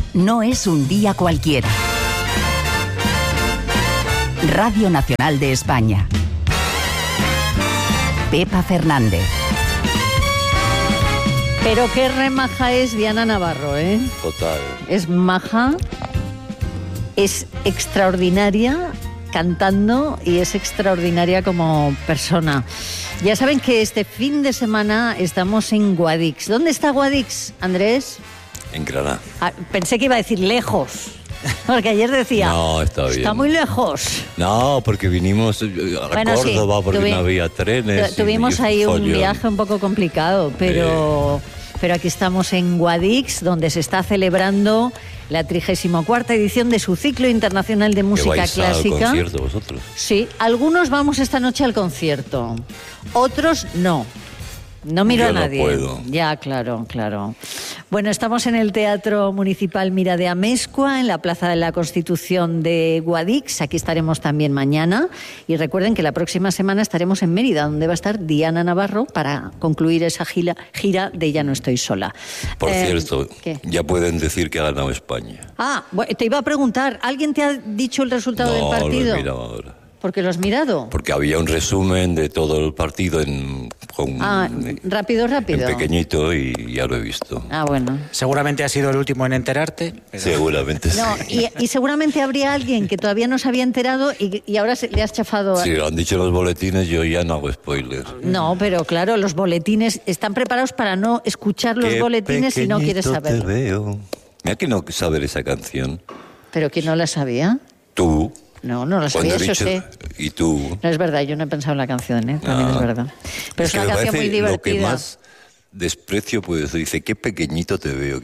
no es un día cualquiera. Radio Nacional de España. Pepa Fernández. Pero qué remaja es Diana Navarro, ¿eh? Total. Es maja, es extraordinaria cantando y es extraordinaria como persona. Ya saben que este fin de semana estamos en Guadix. ¿Dónde está Guadix, Andrés? En Granada. Pensé que iba a decir lejos, porque ayer decía, no, está muy lejos. No, porque vinimos a Córdoba, sí, porque no había trenes. Tuvimos ahí un viaje un poco complicado, pero aquí estamos en Guadix, donde se está celebrando la 34ª edición de su ciclo internacional de música clásica. ¿Al concierto vosotros? Sí, algunos vamos esta noche al concierto, otros no. No miro a nadie. No puedo. Ya, claro. Bueno, estamos en el Teatro Municipal Mira de Amezcua, en la Plaza de la Constitución de Guadix. Aquí estaremos también mañana. Y recuerden que la próxima semana estaremos en Mérida, donde va a estar Diana Navarro para concluir esa gira de Ya no estoy sola. Por cierto, ¿qué? Ya pueden decir que ha ganado España. Bueno, te iba a preguntar, ¿alguien te ha dicho el resultado del partido? No, lo he mirado ahora. ¿Por qué lo has mirado? Porque había un resumen de todo el partido rápido. En pequeñito y ya lo he visto. Bueno. Seguramente has sido el último en enterarte. Pero... Seguramente no, sí. Y seguramente habría alguien que todavía no se había enterado y ahora le has chafado. Sí, lo han dicho los boletines, yo ya no hago spoilers. No, pero claro, los boletines están preparados para no escuchar los boletines si no quieres saberlo. Te veo. Mira que no saber esa canción. ¿Pero quién no la sabía? Tú. No la sabía, yo sé. ¿Y tú? No es verdad, yo no he pensado en la canción, también es verdad. Pero es una canción muy divertida. Lo que más desprecio puede ser, dice, qué pequeñito te veo.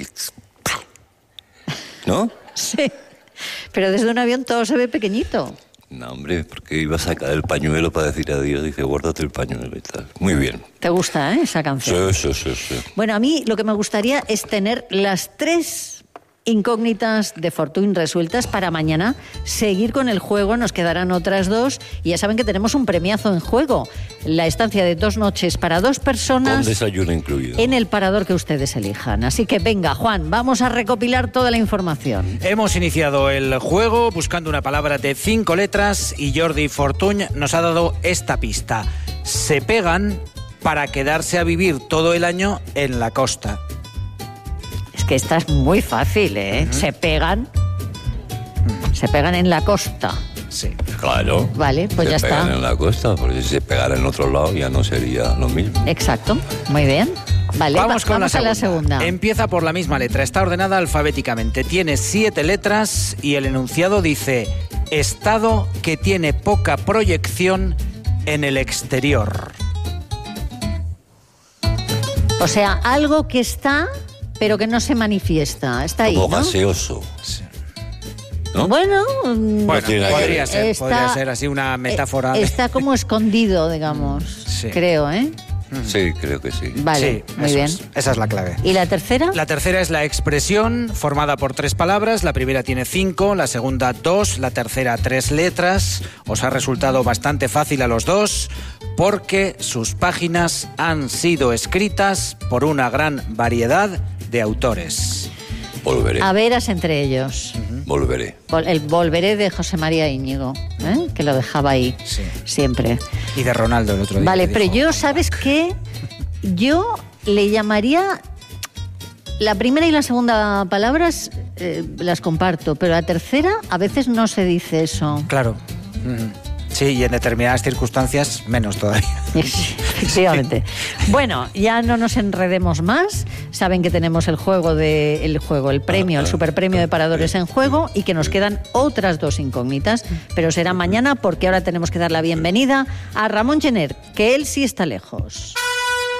¿No? Sí, pero desde un avión todo se ve pequeñito. No, hombre, porque iba a sacar el pañuelo para decir adiós. Dice, guárdate el pañuelo y tal. Muy bien. ¿Te gusta, esa canción? Sí. Bueno, a mí lo que me gustaría es tener las 3 incógnitas de Fortuny resueltas para mañana seguir con el juego. Nos quedarán otras 2 y ya saben que tenemos un premiazo en juego, la estancia de 2 noches para 2 personas con desayuno incluido en el parador que ustedes elijan. Así que venga, Juan, vamos a recopilar toda la información. Hemos iniciado el juego buscando una palabra de 5 letras y Jordi Fortuny nos ha dado esta pista: se pegan para quedarse a vivir todo el año en la costa. Que esta es muy fácil, ¿eh? Se pegan en la costa. Sí, claro. Vale, pues ya está. Se pegan en la costa, porque si se pegara en otro lado ya no sería lo mismo. Exacto, muy bien. Vale, vamos a la segunda. Empieza por la misma letra, está ordenada alfabéticamente, tiene 7 letras y el enunciado dice: estado que tiene poca proyección en el exterior. O sea, algo que está... pero que no se manifiesta. Está ahí, como ¿no? Gaseoso. ¿No? Bueno, podría ser así una metáfora. Está como escondido, digamos. Sí. Creo, ¿eh? Sí, creo que sí. Vale, sí, muy bien. Esa es la clave. ¿Y la tercera? La tercera es la expresión formada por 3 palabras. La primera tiene 5, la segunda 2, la tercera 3 letras. Os ha resultado bastante fácil a los 2 porque sus páginas han sido escritas por una gran variedad de autores. Volveré. A veras entre ellos. Volveré. El Volveré de José María Íñigo, que lo dejaba ahí siempre. Y de Ronaldo el otro día. Vale, pero yo, ¿sabes qué? Yo le llamaría... La primera y la segunda palabras las comparto, pero la tercera a veces no se dice eso. Claro. Sí, y en determinadas circunstancias menos todavía. Efectivamente. Bueno, ya no nos enredemos más. Saben que tenemos el premio, el superpremio de Paradores en juego y que nos quedan otras 2 incógnitas, pero será mañana porque ahora tenemos que dar la bienvenida a Ramón Gener, que él sí está lejos.